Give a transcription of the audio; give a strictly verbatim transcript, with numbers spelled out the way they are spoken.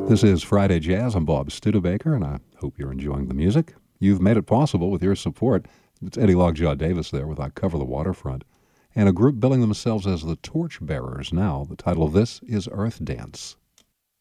This is Friday Jazz. I'm Bob Studebaker, and I hope you're enjoying the music. You've made it possible with your support. It's Eddie Lockjaw Davis there with I Cover the Waterfront, and a group billing themselves as the Torchbearers now. The title of this is Earth Dance.